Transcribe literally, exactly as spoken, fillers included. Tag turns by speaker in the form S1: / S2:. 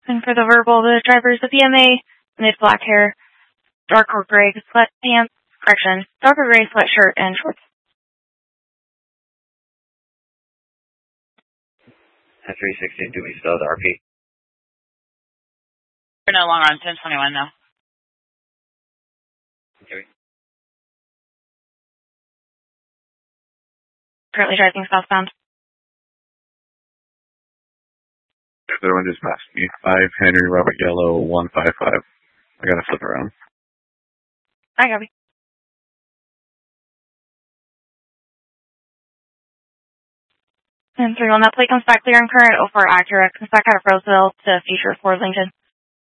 S1: And for the verbal, the driver is a B M A, mid black hair, darker gray sweatpants, correction, darker gray sweatshirt and shorts.
S2: At three sixty, do we still have the R P?
S3: We're no longer on ten twenty-one now.
S2: Okay.
S1: Currently driving southbound.
S4: The other one just passed me. Five Henry Robert Yellow one five five. I gotta flip around.
S1: I got you. And three one, that plate comes back clear and current over Acura. Comes back out of Roseville to Future Ford Lincoln.